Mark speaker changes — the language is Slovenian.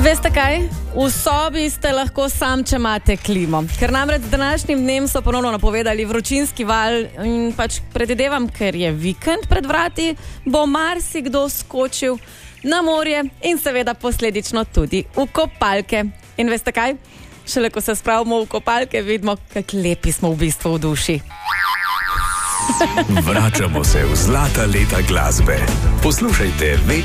Speaker 1: Veste kaj? V sobi ste lahko sam, če imate klimo. Ker namreč z današnjim dnem so ponovno napovedali vročinski val in pač predvidevam, ker je vikend pred vrati, bo marsikdo skočil na morje in seveda posledično tudi v kopalke. In veste kaj? Šele ko se spravimo v kopalke, vidimo, kako lepi smo v bistvu v duši.
Speaker 2: Vračamo se v zlata leta glasbe. Poslušajte